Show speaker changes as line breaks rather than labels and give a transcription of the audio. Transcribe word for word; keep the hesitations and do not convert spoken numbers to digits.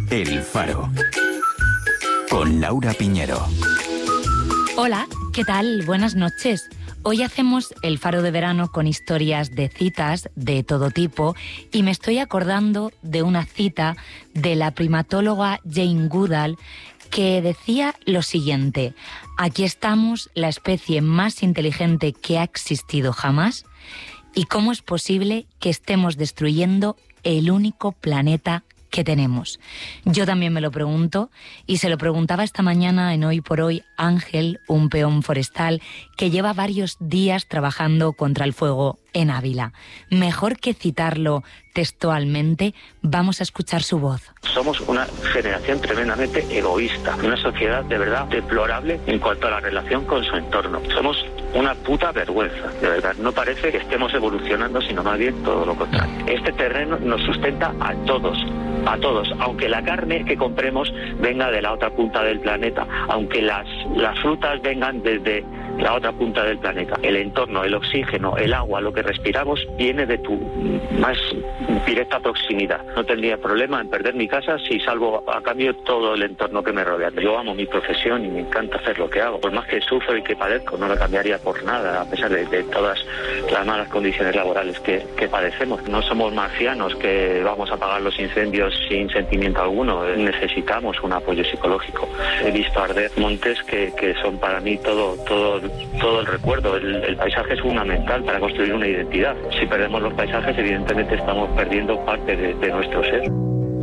El Faro, con Laura Piñero.
Hola, ¿qué tal? Buenas noches. Hoy hacemos el Faro de verano con historias de citas de todo tipo y me estoy acordando de una cita de la primatóloga Jane Goodall que decía lo siguiente: aquí estamos, la especie más inteligente que ha existido jamás, y cómo es posible que estemos destruyendo el único planeta que tenemos. Yo también me lo pregunto, y se lo preguntaba esta mañana en Hoy por Hoy Ángel, un peón forestal que lleva varios días trabajando contra el fuego en Ávila. Mejor que citarlo textualmente, vamos a escuchar su voz.
Somos una generación tremendamente egoísta, una sociedad de verdad deplorable en cuanto a la relación con su entorno. Somos una puta vergüenza, de verdad. No parece que estemos evolucionando, sino más bien todo lo contrario. Este terreno nos sustenta a todos, a todos, aunque la carne que compremos venga de la otra punta del planeta, aunque las, las frutas vengan desde la otra punta del planeta. El entorno, el oxígeno, el agua, lo que respiramos viene de tu más directa proximidad. No tendría problema en perder mi casa si salvo a cambio todo el entorno que me rodea. Yo amo mi profesión y me encanta hacer lo que hago. Por más que sufro y que padezco, no la cambiaría por nada, a pesar de, de todas las malas condiciones laborales que, que padecemos. No somos marcianos que vamos a apagar los incendios sin sentimiento alguno. Necesitamos un apoyo psicológico. He visto arder montes que, que son para mí todo, todo, todo el recuerdo. El, el paisaje es fundamental para construir una identidad. Si perdemos los paisajes, evidentemente estamos perdiendo parte de, de nuestro ser.